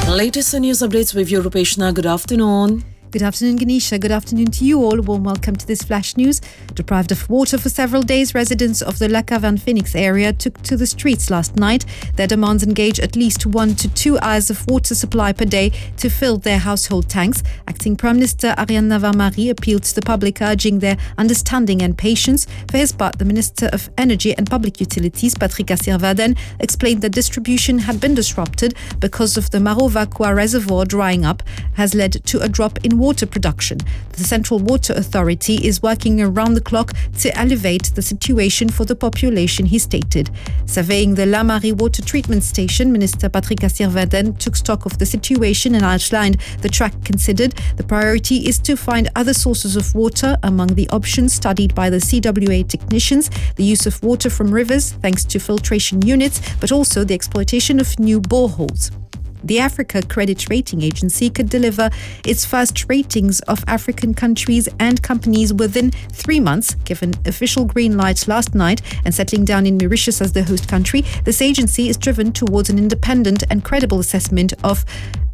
Latest news updates with you, Rupeshna. Good afternoon. Good afternoon, Ganesha. Good afternoon to you all. Warm welcome to this flash news. Deprived of water for several days, residents of the La Caverne Phoenix area took to the streets last night. Their demands engage at least 1 to 2 hours of water supply per day to fill their household tanks. Acting Prime Minister Ariane Navarre appealed to the public, urging their understanding and patience. For his part, the Minister of Energy and Public Utilities, Patrick Assir-Warden, explained that distribution had been disrupted because of the Maro-Vaqua reservoir drying up, has led to a drop in water production. The Central Water Authority is working around the clock to alleviate the situation for the population, he stated. Surveying the La Marie water treatment station, Minister Patrick Assir-Warden took stock of the situation and outlined the track considered. The priority is to find other sources of water. Among the options studied by the CWA technicians, the use of water from rivers thanks to filtration units, but also the exploitation of new boreholes. The Africa Credit Rating Agency could deliver its first ratings of African countries and companies within 3 months, given official green light last night and settling down in Mauritius as the host country. This agency is driven towards an independent and credible assessment of